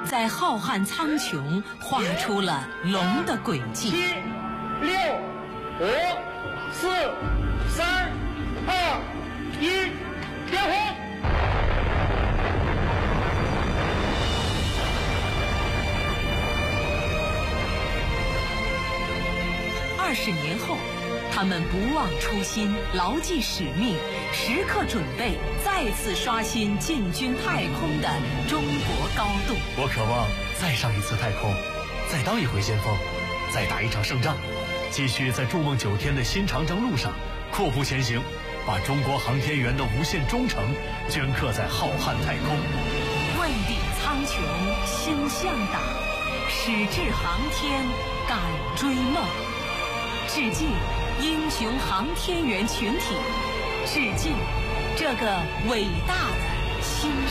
在浩瀚苍穹画出了龙的轨迹。 7、6、5、4、3、2、1，点火！ 20年后，他们不忘初心，牢记使命，时刻准备再次刷新进军太空的中国高度。 我渴望再上一次太空，再当一回先锋，再打一场胜仗，继续在筑梦9天的新长征路上阔步前行，把中国航天员的无限忠诚镌刻在浩瀚太空。 问鼎苍穹，心向党，矢志航天，敢追梦。致敬英雄航天员群体，致敬这个伟大的新